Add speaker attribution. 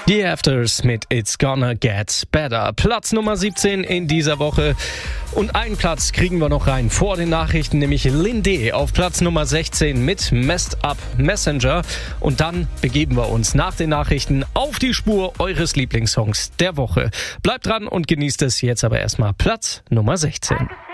Speaker 1: The Afters mit It's Gonna Get Better. Platz Nummer 17 in dieser Woche. Und einen Platz kriegen wir noch rein vor den Nachrichten, nämlich Linde auf Platz Nummer 16 mit Messed Up Messenger. Und dann begeben wir uns nach den Nachrichten auf die Spur eures Lieblingssongs der Woche. Bleibt dran und genießt es jetzt aber erstmal Platz Nummer 16.